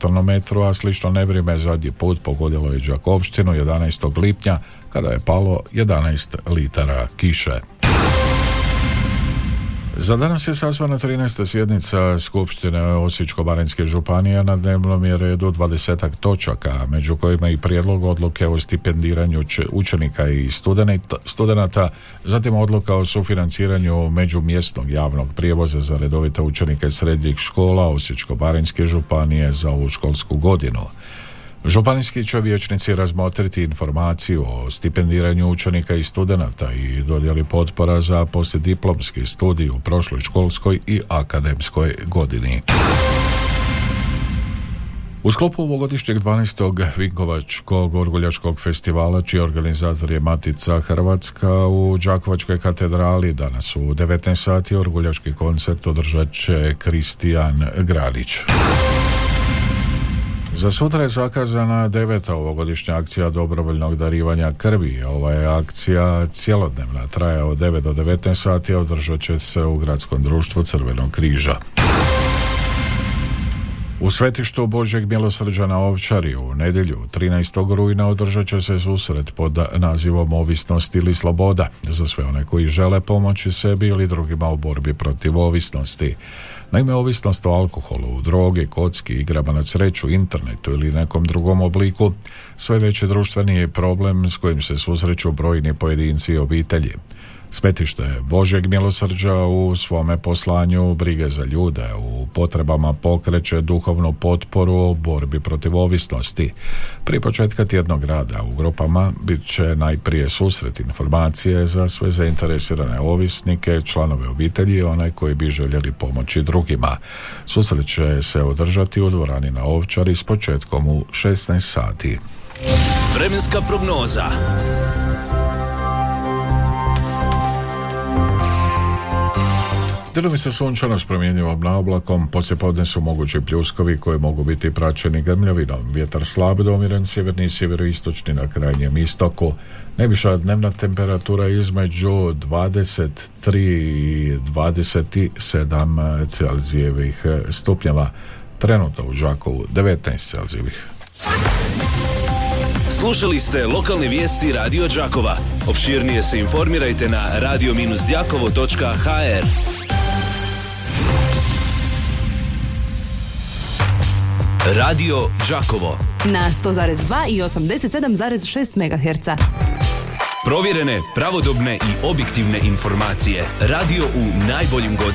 hektonometru, a slično nevrijeme zadnji put pogodilo je Đakovštinu 11. lipnja kada je palo 11 litara kiše. Za danas je sazvana 13. sjednica Skupštine Osječko-baranjske županije. Na dnevnom je redu 20 točaka, među kojima i prijedlog odluke o stipendiranju učenika i studenata, zatim odluka o sufinanciranju međumjesnog javnog prijevoza za redovite učenike srednjih škola Osječko-baranjske županije za ovu školsku godinu. Županijski će vijećnici razmotriti informaciju o stipendiranju učenika i studenata i dodjeli potpora za poslijediplomski studij u prošloj školskoj i akademskoj godini. U sklopu ovogodišnjeg 12. Vinkovačkog orguljačkog festivala, čiji organizator je Matica Hrvatska, u Đakovačkoj katedrali danas u 19 sati orguljački koncert održat će Kristijan Granić. Za sutra je zakazana 9. ovogodišnja akcija dobrovoljnog darivanja krvi. Ova je akcija cjelodnevna, traje od 9 do 19 sati, a održat će se u Gradskom društvu Crvenog križa. U svetištu Božjeg milosrđa na Ovčari u nedjelju 13. rujna održat će se susret pod nazivom Ovisnost ili sloboda za sve one koji žele pomoći sebi ili drugima u borbi protiv ovisnosti. Naime, ovisnost o alkoholu, drogi, kocki, igrama na sreću, internetu ili nekom drugom obliku sve veći društveni problem s kojim se susreću brojni pojedinci i obitelji. Svetište Božjeg milosrđa u svome poslanju brige za ljude u potrebama pokreće duhovnu potporu u borbi protiv ovisnosti. Prije početka tjednog rada u grupama bit će najprije susret informacije za sve zainteresirane ovisnike, članove obitelji i one koji bi željeli pomoći drugima. Susret će se održati u dvorani na Ovčari s početkom u 16 sati. Vremenska prognoza. Dijelovi se sunčano s promjenjivom naoblakom, poslijepodne su mogući pljuskovi koji mogu biti praćeni grmljavinom. Vjetar slab do umiren sjeverni i sjeveroistočni na krajnjem istoku. Najviša dnevna temperatura između 23 i 27 Celzijevih stupnjeva. Trenutno u Đakovu 19 Celzijevih. Slušali ste lokalne vijesti Radio Đakova. Opširnije se informirajte na radio-đakovo.hr. Radio Đakovo na 100,2 i 87,6 MHz. Provjerene, pravodobne i objektivne informacije. Radio u najboljim godinama.